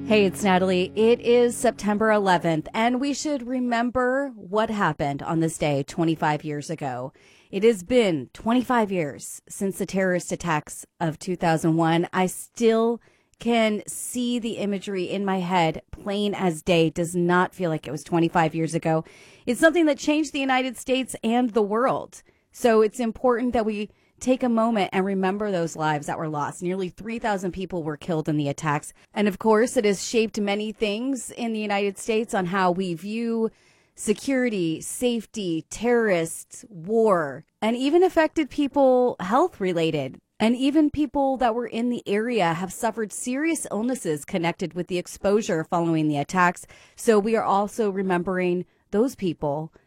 Hey, it's Natalie. It is September 11th, and we should remember what happened on this day 25 years ago. It has been 25 years since the terrorist attacks of 2001. I still can see the imagery in my head, plain as day. Does not feel like it was 25 years ago. It's something that changed the United States and the world. So it's important that we take a moment and remember those lives that were lost. Nearly 3,000 people were killed in the attacks. And of course, it has shaped many things in the United States on how we view security, safety, terrorists, war, and even affected people health related. And even people that were in the area have suffered serious illnesses connected with the exposure following the attacks. So we are also remembering those people